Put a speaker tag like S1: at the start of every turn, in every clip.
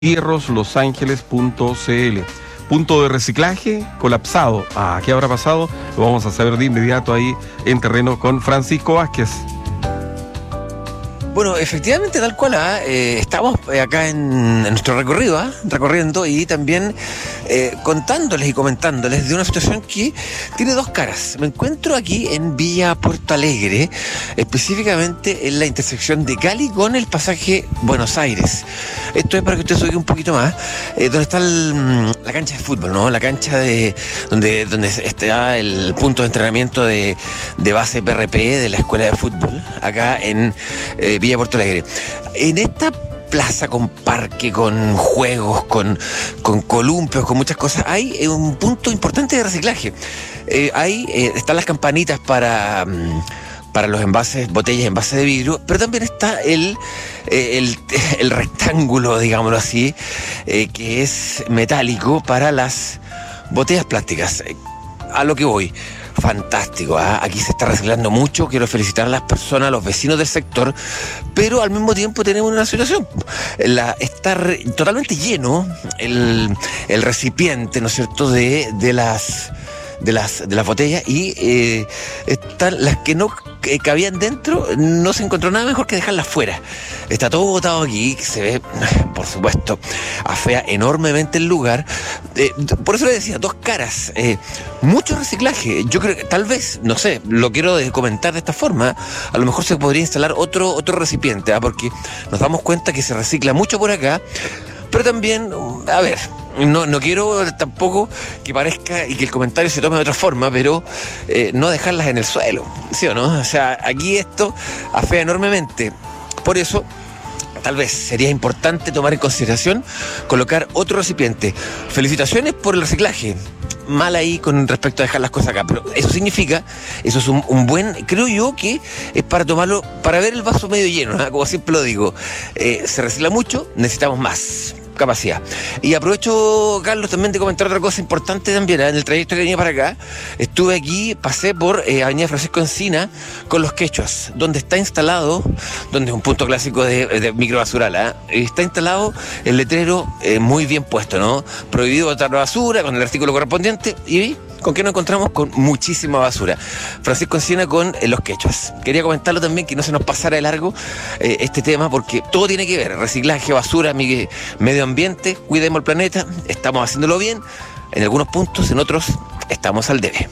S1: hierroslosangeles.cl. Punto de reciclaje colapsado. ¿Qué habrá pasado? Lo vamos a saber de inmediato ahí en terreno con Francisco Vázquez.
S2: Bueno, efectivamente, tal cual, estamos acá en nuestro recorrido, recorriendo y también contándoles y comentándoles de una situación que tiene dos caras. Me encuentro aquí en Villa Puerto Alegre, específicamente en la intersección de Cali con el pasaje Buenos Aires. Esto es para que usted se ubique un poquito más, donde está la cancha de fútbol, ¿no? La cancha donde está el punto de entrenamiento de base PRP de la escuela de fútbol, acá en Villa Puerto Alegre. En esta plaza con parque, con juegos, con columpios, con muchas cosas, hay un punto importante de reciclaje. Ahí están las campanitas para los envases, botellas, envases de vidrio, pero también está el rectángulo, digámoslo así, que es metálico para las botellas plásticas. A lo que voy. Fantástico, aquí se está reciclando mucho. Quiero felicitar a las personas, a los vecinos del sector, pero al mismo tiempo tenemos una situación. Está totalmente lleno el recipiente, ¿no es cierto?, de las botellas, y están las que no cabían dentro. No se encontró nada mejor que dejarlas fuera. Está todo botado aquí, se ve, por supuesto, afea enormemente el lugar. Por eso le decía, dos caras, mucho reciclaje. Yo creo que tal vez, no sé, lo quiero comentar de esta forma, a lo mejor se podría instalar otro recipiente, porque nos damos cuenta que se recicla mucho por acá, pero también, a ver, no quiero tampoco que parezca y que el comentario se tome de otra forma, pero no dejarlas en el suelo, ¿sí o no? O sea, aquí esto afea enormemente. Por eso, tal vez sería importante tomar en consideración colocar otro recipiente. Felicitaciones por el reciclaje. Mal ahí con respecto a dejar las cosas acá, pero eso significa, eso es un buen, creo yo que es para tomarlo, para ver el vaso medio lleno, como siempre lo digo. Se recicla mucho, necesitamos más capacidad. Y aprovecho, Carlos, también de comentar otra cosa importante también. En el trayecto que venía para acá, estuve aquí, pasé por Avenida Francisco Encina con los quechuas, donde está instalado, donde es un punto clásico de microbasural, está instalado el letrero muy bien puesto, ¿no? Prohibido botar basura, con el artículo correspondiente, y ¿con qué nos encontramos? Con muchísima basura. Francisco Encina con los quechuas. Quería comentarlo también, que no se nos pasara de largo este tema, porque todo tiene que ver: reciclaje, basura, medio ambiente, cuidemos el planeta. Estamos haciéndolo bien en algunos puntos, en otros estamos al debe.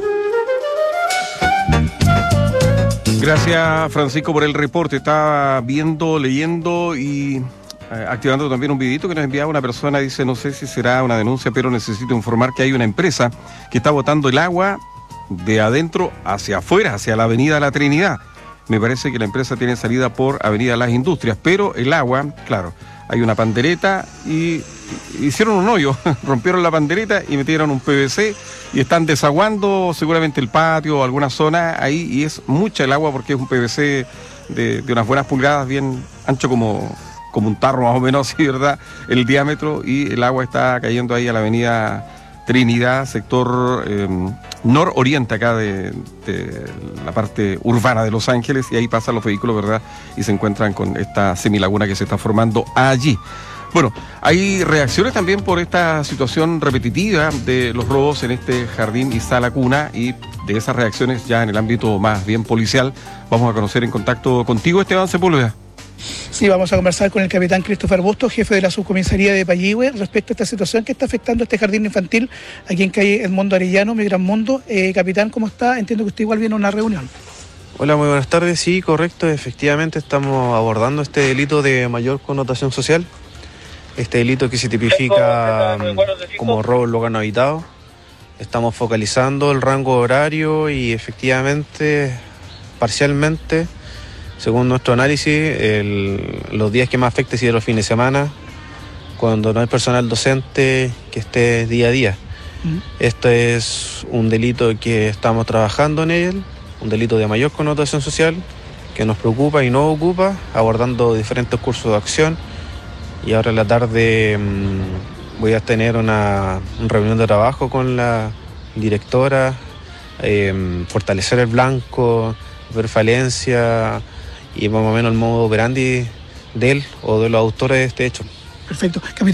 S1: Gracias, Francisco, por el reporte. Estaba viendo, leyendo y activando también un videito que nos enviaba una persona. Dice, no sé si será una denuncia, pero necesito informar que hay una empresa que está botando el agua de adentro hacia afuera, hacia la avenida La Trinidad. Me parece que la empresa tiene salida por avenida Las Industrias, pero el agua, claro, hay una pandereta y hicieron un hoyo, rompieron la pandereta y metieron un PVC y están desaguando seguramente el patio o alguna zona ahí, y es mucha el agua porque es un PVC de unas buenas pulgadas, bien ancho como un tarro más o menos, así, ¿verdad? El diámetro, y el agua está cayendo ahí a la avenida Trinidad, sector nororiente acá de la parte urbana de Los Ángeles, y ahí pasan los vehículos, ¿verdad? Y se encuentran con esta semilaguna que se está formando allí. Bueno, hay reacciones también por esta situación repetitiva de los robos en este jardín y sala cuna, y de esas reacciones ya en el ámbito más bien policial vamos a conocer en contacto contigo, Esteban Sepúlveda.
S3: Sí, vamos a conversar con el capitán Christopher Bustos, jefe de la subcomisaría de Payihue, respecto a esta situación que está afectando a este jardín infantil aquí en calle Edmundo Arellano, mi gran mundo. Capitán, ¿cómo está? Entiendo que usted igual viene a una reunión.
S4: Hola, muy buenas tardes. Sí, correcto, efectivamente estamos abordando este delito de mayor connotación social, este delito que se tipifica como robo en lugar no habitado. Estamos focalizando el rango horario y efectivamente, parcialmente, según nuestro análisis, los días que más afecta son los fines de semana, cuando no hay personal docente que esté día a día. Esto es un delito que estamos trabajando en él, un delito de mayor connotación social que nos preocupa y nos ocupa, abordando diferentes cursos de acción. Y ahora en la tarde voy a tener una reunión de trabajo con la directora, fortalecer el blanco, ver falencia y más o menos el modo operandi de él o de los autores de este hecho.
S3: Perfecto. Capitán,